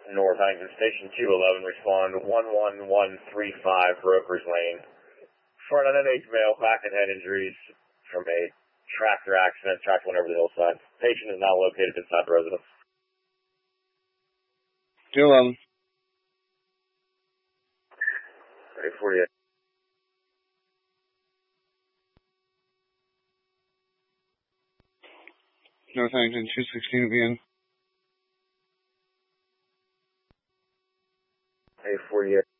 North Huntington Station 211, respond 11135 Brokers Lane. For an unaided male, back and head injuries from a tractor accident, tractor went over the hillside. Patient is now located inside the residence. 211. Ready for you. North Huntington 216 again. Ready for you.